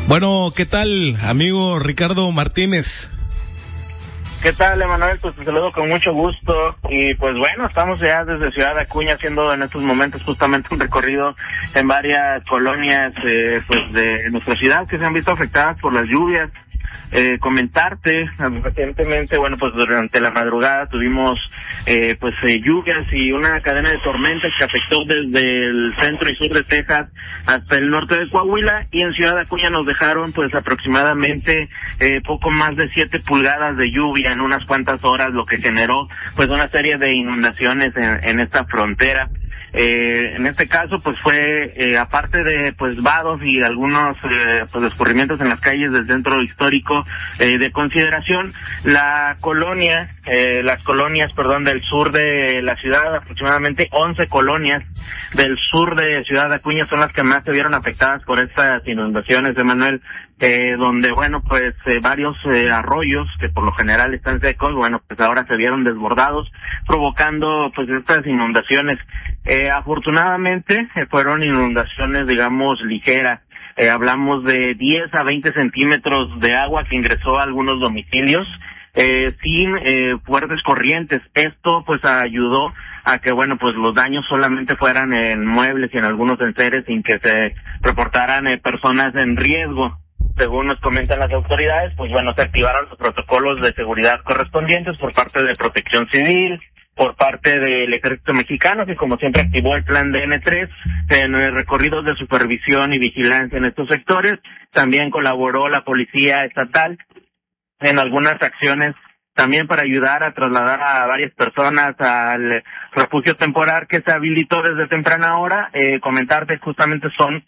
Bueno, ¿qué tal, amigo Ricardo Martínez? ¿Qué tal, Emanuel? Pues te saludo con mucho gusto. Y pues bueno, estamos ya desde Ciudad Acuña haciendo en estos momentos justamente un recorrido en varias colonias pues de nuestra ciudad que se han visto afectadas por las lluvias. Comentarte recientemente, bueno, pues durante la madrugada tuvimos lluvias y una cadena de tormentas que afectó desde el centro y sur de Texas hasta el norte de Coahuila, y en Ciudad Acuña nos dejaron pues aproximadamente poco más de 7 pulgadas de lluvia en unas cuantas horas, lo que generó pues una serie de inundaciones en esta frontera. En este caso pues fue aparte de pues vados y algunos pues escurrimientos en las calles del centro histórico de consideración, las colonias del sur de la ciudad, aproximadamente 11 colonias del sur de Ciudad Acuña son las que más se vieron afectadas por estas inundaciones, Emanuel, donde bueno pues varios arroyos que por lo general están secos, bueno pues ahora se vieron desbordados, provocando pues estas inundaciones. Afortunadamente fueron inundaciones digamos ligeras, hablamos de 10 a 20 centímetros de agua que ingresó a algunos domicilios sin fuertes corrientes. Esto pues ayudó a que bueno pues los daños solamente fueran en muebles y en algunos enseres sin que se reportaran personas en riesgo. Según nos comentan las autoridades, pues bueno, se activaron los protocolos de seguridad correspondientes por parte de Protección Civil, por parte del Ejército Mexicano, que como siempre activó el plan DN3 en recorridos de supervisión y vigilancia en estos sectores. También colaboró la Policía Estatal en algunas acciones también para ayudar a trasladar a varias personas al refugio temporal que se habilitó desde temprana hora. Comentarte justamente son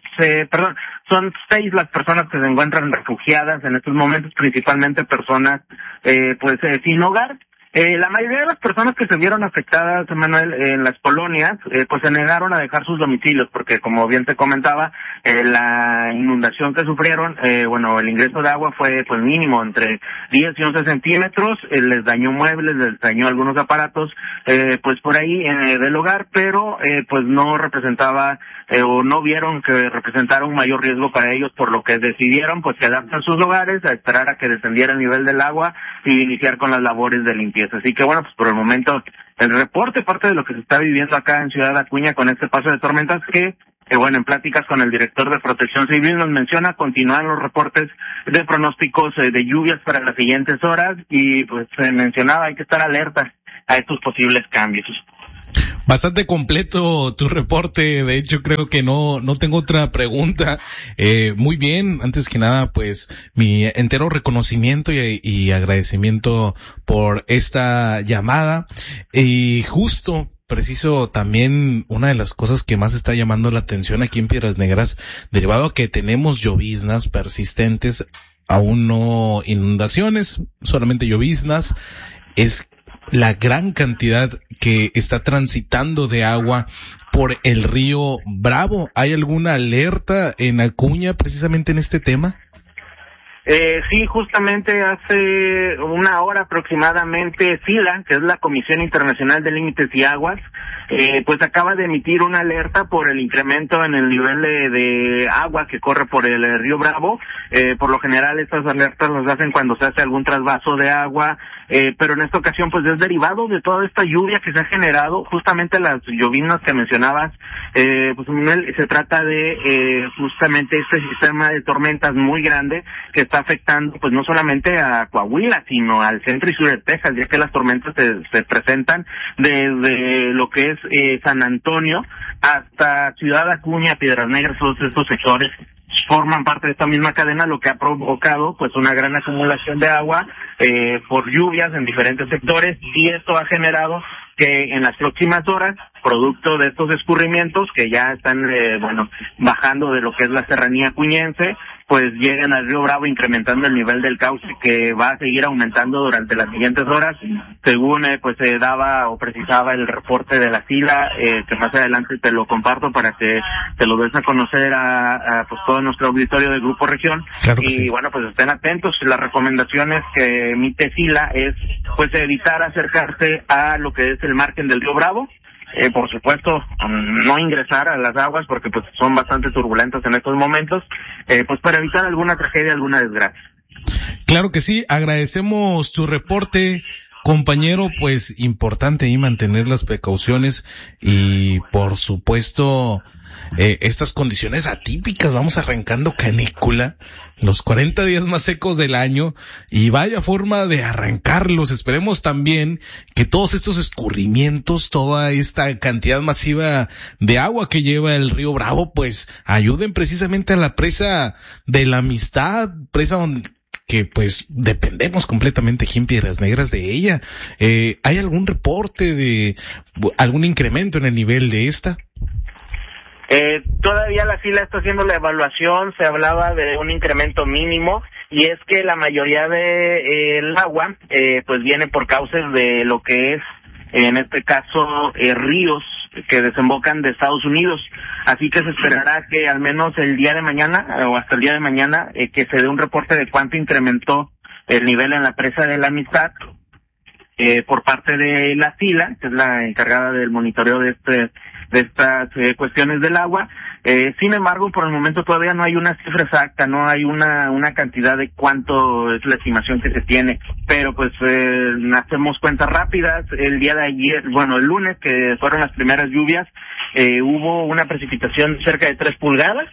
6 las personas que se encuentran refugiadas en estos momentos, principalmente personas sin hogar. La mayoría de las personas que se vieron afectadas, Manuel, en las colonias, pues se negaron a dejar sus domicilios, porque como bien te comentaba, la inundación que sufrieron, el ingreso de agua fue pues mínimo, entre 10 y 11 centímetros, les dañó muebles, les dañó algunos aparatos, pues por ahí del hogar, pero pues no representaba o no vieron que representara un mayor riesgo para ellos, por lo que decidieron pues quedarse en sus hogares a esperar a que descendiera el nivel del agua y iniciar con las labores de limpieza. Así que bueno, pues por el momento el reporte, parte de lo que se está viviendo acá en Ciudad Acuña con este paso de tormentas, que en pláticas con el director de Protección Civil nos menciona, continúan los reportes de pronósticos de lluvias para las siguientes horas, y pues se mencionaba, hay que estar alerta a estos posibles cambios. Bastante completo tu reporte, de hecho creo que no tengo otra pregunta. Muy bien, antes que nada pues mi entero reconocimiento y agradecimiento por esta llamada, y justo preciso también una de las cosas que más está llamando la atención aquí en Piedras Negras, derivado a que tenemos lloviznas persistentes, aún no inundaciones, solamente lloviznas, es la gran cantidad que está transitando de agua por el río Bravo. ¿Hay alguna alerta en Acuña precisamente en este tema? Sí, justamente hace una hora aproximadamente, SILA, que es la Comisión Internacional de Límites y Aguas, pues acaba de emitir una alerta por el incremento en el nivel de agua que corre por el río Bravo. Por lo general estas alertas las hacen cuando se hace algún trasvaso de agua, pero en esta ocasión pues es derivado de toda esta lluvia que se ha generado, justamente las lloviznas que mencionabas, pues se trata de justamente este sistema de tormentas muy grande que está afectando pues no solamente a Coahuila, sino al centro y sur de Texas, ya que las tormentas se presentan desde lo que es San Antonio hasta Ciudad Acuña, Piedras Negras. Todos estos sectores forman parte de esta misma cadena, lo que ha provocado pues una gran acumulación de agua por lluvias en diferentes sectores, y esto ha generado que en las próximas horas, producto de estos escurrimientos que ya están bajando de lo que es la serranía acuñense, pues lleguen al río Bravo, incrementando el nivel del cauce, que va a seguir aumentando durante las siguientes horas, según se daba o precisaba el reporte de la SILA, que más adelante te lo comparto para que te lo des a conocer a pues todo nuestro auditorio del Grupo Región. Claro que y sí. Bueno, pues estén atentos. Las recomendaciones que emite SILA es pues evitar acercarse a lo que es el margen del río Bravo, por supuesto, no ingresar a las aguas porque pues son bastante turbulentas en estos momentos, pues para evitar alguna tragedia, alguna desgracia. Claro que sí, agradecemos tu reporte, compañero, pues importante ahí mantener las precauciones y por supuesto estas condiciones atípicas, vamos arrancando canícula, los 40 días más secos del año y vaya forma de arrancarlos. Esperemos también que todos estos escurrimientos, toda esta cantidad masiva de agua que lleva el río Bravo, pues ayuden precisamente a la presa de la Amistad, presa que pues dependemos completamente aquí en Piedras Negras de ella. ¿Hay algún reporte de algún incremento en el nivel de esta? Todavía la fila está haciendo la evaluación, se hablaba de un incremento mínimo, y es que la mayoría de el agua pues viene por cauces de lo que es, en este caso, ríos que desembocan de Estados Unidos. Así que se esperará que al menos el día de mañana, o hasta el día de mañana, que se dé un reporte de cuánto incrementó el nivel en la presa de la Amistad por parte de la fila, que es la encargada del monitoreo de estas cuestiones del agua. Sin embargo, por el momento todavía no hay una cifra exacta, no hay una cantidad de cuánto es la estimación que se tiene, pero pues hacemos cuentas rápidas. El día de ayer, el lunes, que fueron las primeras lluvias, hubo una precipitación cerca de 3 pulgadas.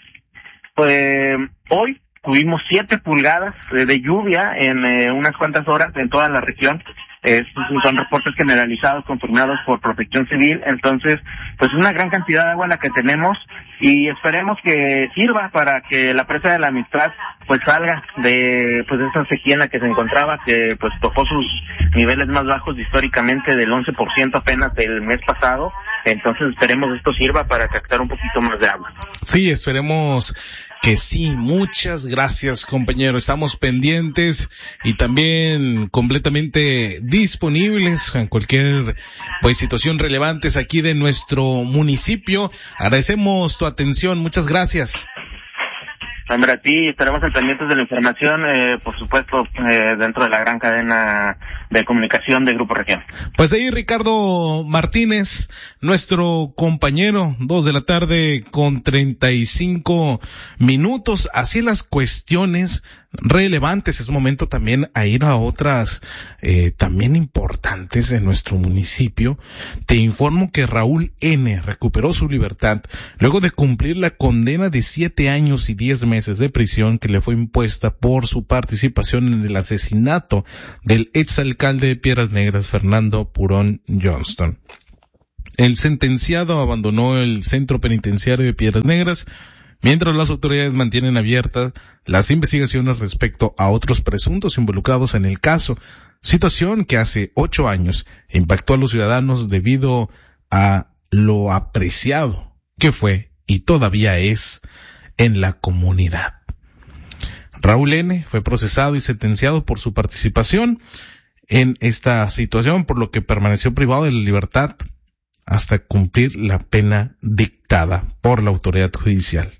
Hoy tuvimos 7 pulgadas de lluvia en unas cuantas horas en toda la región. Estos son reportes generalizados confirmados por Protección Civil. Entonces, pues una gran cantidad de agua la que tenemos, y esperemos que sirva para que la presa de la Amistad pues salga de pues esa sequía en la que se encontraba, que pues tocó sus niveles más bajos históricamente del 11% apenas el mes pasado. Entonces esperemos esto sirva para captar un poquito más de agua. Sí, esperemos que sí. Muchas gracias, compañero. Estamos pendientes y también completamente disponibles en cualquier pues situación relevante aquí de nuestro municipio. Agradecemos tu atención. Muchas gracias. Hombre, a ti, estaremos al pendientes de la información, por supuesto, dentro de la gran cadena de comunicación de Grupo Región. Pues ahí Ricardo Martínez, nuestro compañero, 2:35 p.m. Así las cuestiones relevantes. Es momento también a ir a otras también importantes de nuestro municipio. Te informo que Raúl N. recuperó su libertad luego de cumplir la condena de 7 años y 10 meses de prisión que le fue impuesta por su participación en el asesinato del exalcalde de Piedras Negras, Fernando Purón Johnston. El sentenciado abandonó el centro penitenciario de Piedras Negras mientras las autoridades mantienen abiertas las investigaciones respecto a otros presuntos involucrados en el caso, situación que hace 8 años impactó a los ciudadanos debido a lo apreciado que fue y todavía es en la comunidad. Raúl N. fue procesado y sentenciado por su participación en esta situación, por lo que permaneció privado de la libertad hasta cumplir la pena dictada por la autoridad judicial.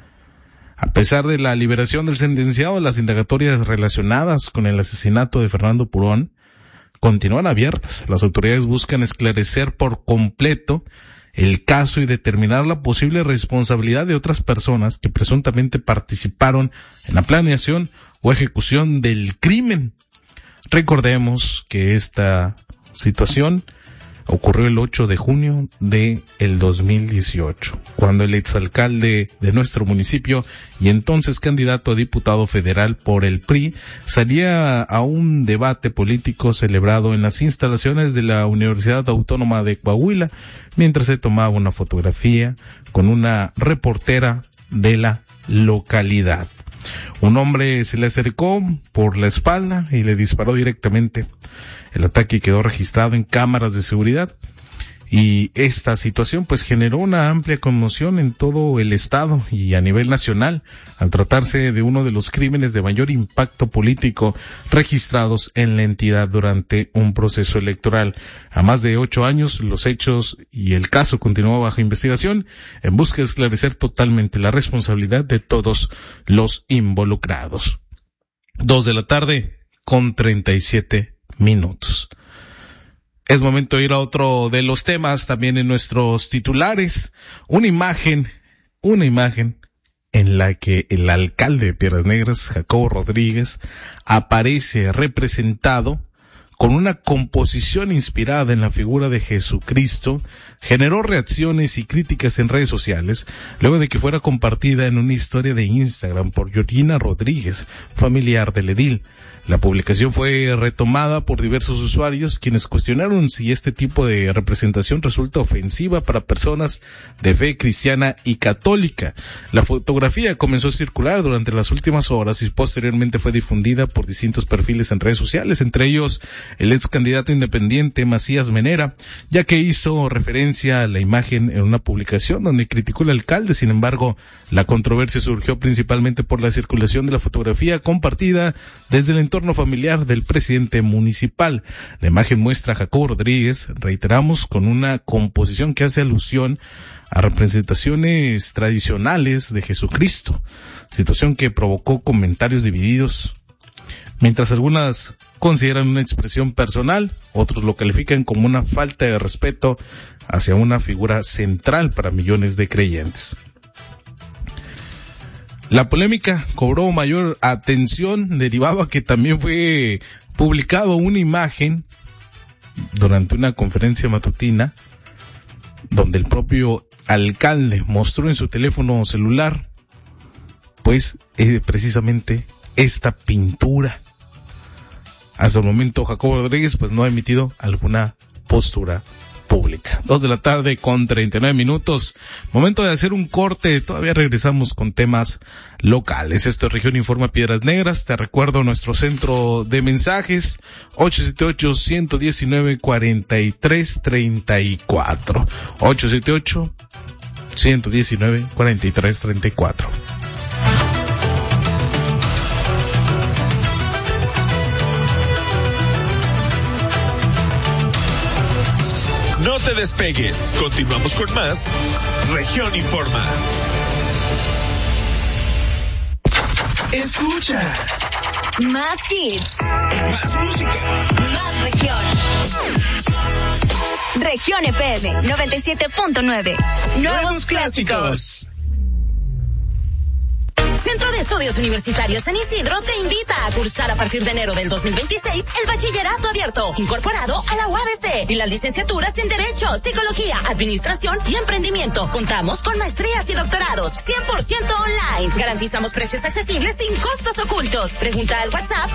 A pesar de la liberación del sentenciado, las indagatorias relacionadas con el asesinato de Fernando Purón continúan abiertas. Las autoridades buscan esclarecer por completo el caso y determinar la posible responsabilidad de otras personas que presuntamente participaron en la planeación o ejecución del crimen. Recordemos que esta situación ocurrió el 8 de junio de el 2018, cuando el exalcalde de nuestro municipio y entonces candidato a diputado federal por el PRI salía a un debate político celebrado en las instalaciones de la Universidad Autónoma de Coahuila, mientras se tomaba una fotografía con una reportera de la localidad. Un hombre se le acercó por la espalda y le disparó directamente. El ataque quedó registrado en cámaras de seguridad y esta situación pues generó una amplia conmoción en todo el estado y a nivel nacional, al tratarse de uno de los crímenes de mayor impacto político registrados en la entidad durante un proceso electoral. A más de 8 años, los hechos y el caso continuó bajo investigación en busca de esclarecer totalmente la responsabilidad de todos los involucrados. 2:37 p.m. Es momento de ir a otro de los temas también en nuestros titulares. Una imagen en la que el alcalde de Piedras Negras, Jacobo Rodríguez, aparece representado con una composición inspirada en la figura de Jesucristo, generó reacciones y críticas en redes sociales, luego de que fuera compartida en una historia de Instagram por Georgina Rodríguez, familiar del edil. La publicación fue retomada por diversos usuarios, quienes cuestionaron si este tipo de representación resulta ofensiva para personas de fe cristiana y católica. La fotografía comenzó a circular durante las últimas horas y posteriormente fue difundida por distintos perfiles en redes sociales, entre ellos el ex candidato independiente Macías Menera, ya que hizo referencia a la imagen en una publicación donde criticó al alcalde. Sin embargo, la controversia surgió principalmente por la circulación de la fotografía compartida desde el entorno familiar del presidente municipal. La imagen muestra a Jacobo Rodríguez, reiteramos, con una composición que hace alusión a representaciones tradicionales de Jesucristo, situación que provocó comentarios divididos. Mientras algunas consideran una expresión personal, otros lo califican como una falta de respeto hacia una figura central para millones de creyentes. La polémica cobró mayor atención derivado a que también fue publicado una imagen durante una conferencia matutina donde el propio alcalde mostró en su teléfono celular pues precisamente esta pintura. Hasta el momento Jacobo Rodríguez pues no ha emitido alguna postura pública. 2:39 p.m. Momento de hacer un corte. Todavía regresamos con temas locales. Esto es Región Informa Piedras Negras. Te recuerdo nuestro centro de mensajes 878-119-4334. 878-119-4334. No te despegues. Continuamos con más Región Informa. Escucha. Más hits. Más música. Más región. Región FM 97.9. Nuevos clásicos. Centro de Estudios Universitarios San Isidro te invita a cursar a partir de enero del 2026 el bachillerato abierto, incorporado a la UADC, y las licenciaturas en Derecho, Psicología, Administración y Emprendimiento. Contamos con maestrías y doctorados, 100% online. Garantizamos precios accesibles sin costos ocultos. Pregunta al WhatsApp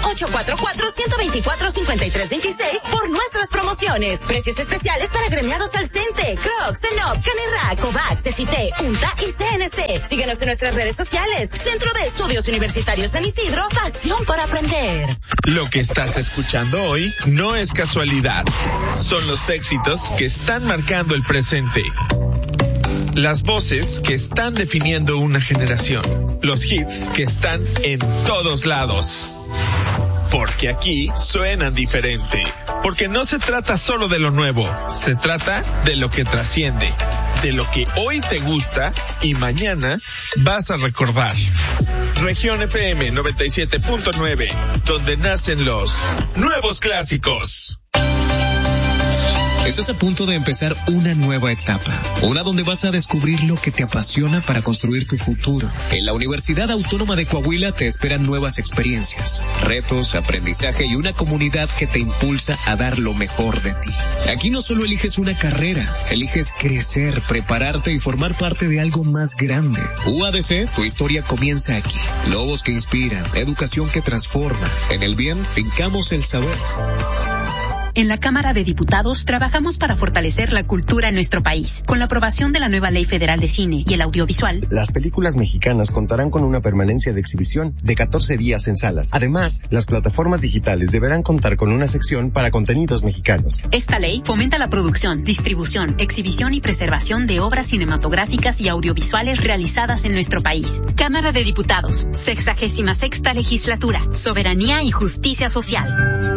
844-124-5326 por nuestras promociones. Precios especiales para gremiados al CENTE, Crocs, CENOP, Canirra, COVAX, CECITE, UNTA y CNC. Síguenos en nuestras redes sociales. Centro de Estudios Universitarios San Isidro, pasión por aprender. Lo que estás escuchando hoy no es casualidad. Son los éxitos que están marcando el presente. Las voces que están definiendo una generación. Los hits que están en todos lados. Porque aquí suenan diferente. Porque no se trata solo de lo nuevo, se trata de lo que trasciende, de lo que hoy te gusta y mañana vas a recordar. Región FM 97.9, donde nacen los nuevos clásicos. Estás a punto de empezar una nueva etapa, una donde vas a descubrir lo que te apasiona para construir tu futuro. En la Universidad Autónoma de Coahuila te esperan nuevas experiencias, retos, aprendizaje y una comunidad que te impulsa a dar lo mejor de ti. Aquí no solo eliges una carrera, eliges crecer, prepararte y formar parte de algo más grande. UADC, tu historia comienza aquí. Lobos que inspiran, educación que transforma. En el bien, fincamos el saber. En la Cámara de Diputados trabajamos para fortalecer la cultura en nuestro país. Con la aprobación de la nueva Ley Federal de Cine y el Audiovisual, las películas mexicanas contarán con una permanencia de exhibición de 14 días en salas. Además, las plataformas digitales deberán contar con una sección para contenidos mexicanos. Esta ley fomenta la producción, distribución, exhibición y preservación de obras cinematográficas y audiovisuales realizadas en nuestro país. Cámara de Diputados, 66ª Legislatura, Soberanía y Justicia Social.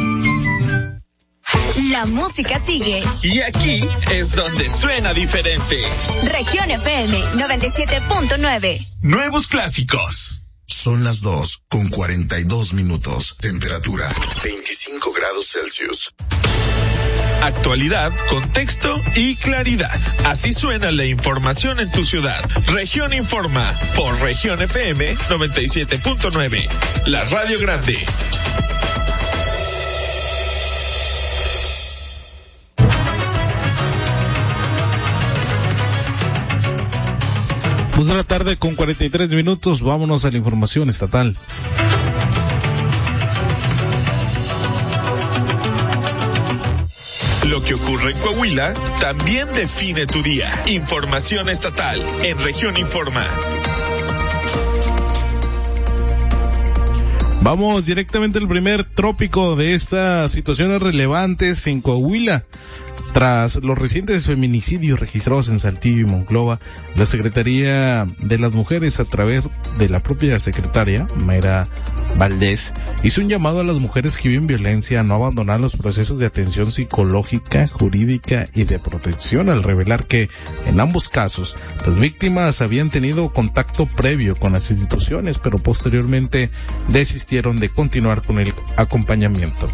La música sigue. Y aquí es donde suena diferente. Región FM 97.9. Nuevos clásicos. Son las 2:42. Temperatura 25 grados Celsius. Actualidad, contexto y claridad. Así suena la información en tu ciudad. Región Informa por Región FM 97.9. La Radio Grande. Pues de la tarde con 43 minutos, vámonos a la información estatal. Lo que ocurre en Coahuila también define tu día. Información estatal en Región Informa. Vamos directamente al primer trópico de estas situaciones relevantes en Coahuila. Tras los recientes feminicidios registrados en Saltillo y Monclova, la Secretaría de las Mujeres, a través de la propia secretaria, Mayra Valdés, hizo un llamado a las mujeres que viven violencia a no abandonar los procesos de atención psicológica, jurídica y de protección, al revelar que, en ambos casos, las víctimas habían tenido contacto previo con las instituciones, pero posteriormente desistieron de continuar con el acompañamiento.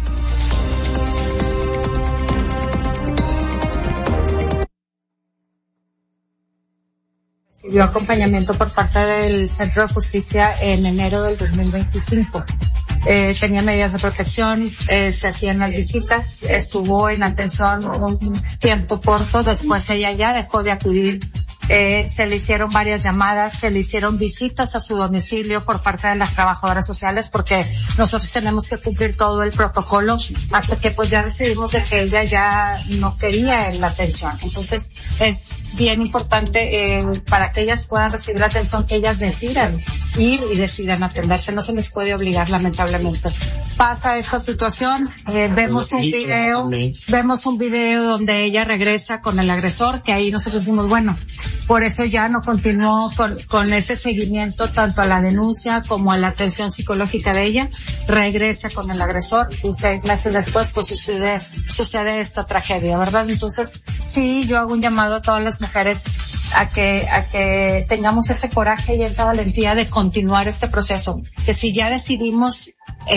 Recibió acompañamiento por parte del Centro de Justicia en enero del 2025. Tenía medidas de protección, se hacían las visitas, estuvo en atención un tiempo corto, después ella ya dejó de acudir. Se le hicieron varias llamadas, se le hicieron visitas a su domicilio por parte de las trabajadoras sociales, porque nosotros tenemos que cumplir todo el protocolo, hasta que pues ya decidimos de que ella ya no quería la atención. Entonces es bien importante para que ellas puedan recibir la atención, que ellas decidan ir y decidan atenderse, no se les puede obligar, lamentablemente. Pasa esta situación, vemos un video donde ella regresa con el agresor, que ahí nosotros dijimos, bueno, por eso ya no continuó con ese seguimiento tanto a la denuncia como a la atención psicológica de ella. Regresa con el agresor y 6 meses después pues sucede esta tragedia, ¿verdad? Entonces sí, yo hago un llamado a todas las mujeres a que tengamos ese coraje y esa valentía de continuar este proceso, que si ya decidimos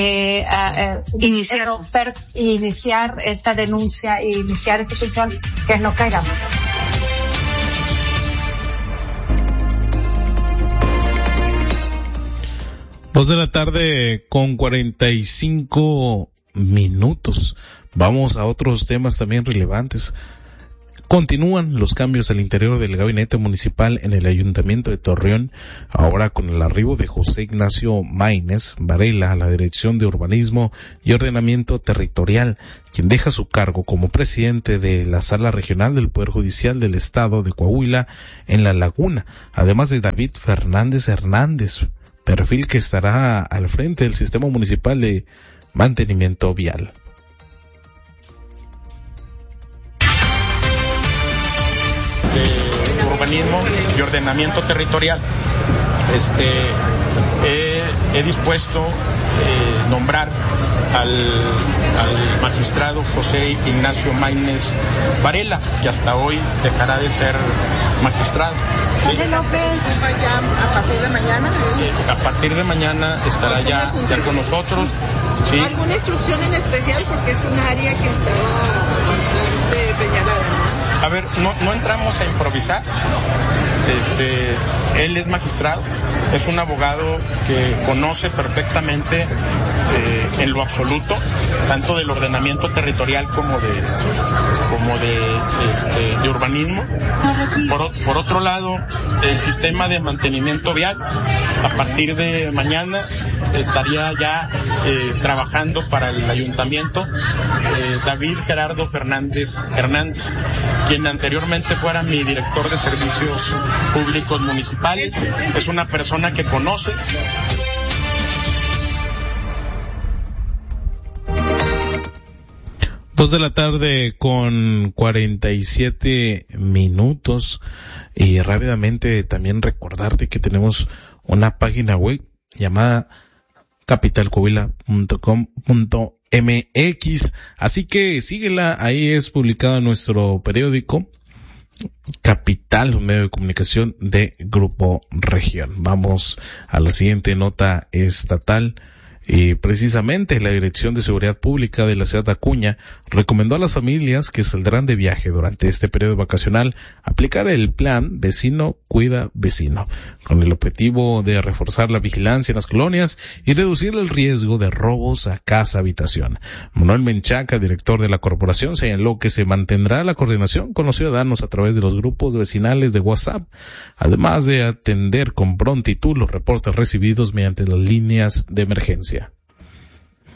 iniciar esta denuncia e iniciar esta atención, que no caigamos. Dos de la tarde con 45 minutos. Vamos a otros temas también relevantes. Continúan los cambios al interior del gabinete municipal en el Ayuntamiento de Torreón, ahora con el arribo de José Ignacio Maínez Varela a la Dirección de Urbanismo y Ordenamiento Territorial, quien deja su cargo como presidente de la Sala Regional del Poder Judicial del Estado de Coahuila en La Laguna, además de David Fernández Hernández, perfil que estará al frente del Sistema Municipal de Mantenimiento Vial. De urbanismo y ordenamiento territorial. He dispuesto nombrar al magistrado José Ignacio Maínez Varela, que hasta hoy dejará de ser magistrado. ¿Sí? ¿A partir de mañana? A partir de mañana estará ya con nosotros. ¿Sí? ¿Alguna instrucción en especial? Porque es un área que estaba bastante señalada, ¿no? A ver, no entramos a improvisar. Él es magistrado, es un abogado que conoce perfectamente en lo absoluto, tanto del ordenamiento territorial como de urbanismo. Por otro lado, el sistema de mantenimiento vial, a partir de mañana estaría ya trabajando para el ayuntamiento David Gerardo Fernández Hernández, quien anteriormente fuera mi director de servicios públicos municipales. Es una persona que conoce. Dos de la tarde con 47 minutos y rápidamente también recordarte que tenemos una página web llamada capitalcoahuila.com.mx, así que síguela, ahí es publicado nuestro periódico Capital, un medio de comunicación de Grupo Región. Vamos a la siguiente nota estatal. Y precisamente la Dirección de Seguridad Pública de la ciudad de Acuña recomendó a las familias que saldrán de viaje durante este periodo vacacional aplicar el plan Vecino Cuida Vecino, con el objetivo de reforzar la vigilancia en las colonias y reducir el riesgo de robos a casa habitación. Manuel Menchaca, director de la corporación, señaló que se mantendrá la coordinación con los ciudadanos a través de los grupos vecinales de WhatsApp, además de atender con prontitud los reportes recibidos mediante las líneas de emergencia.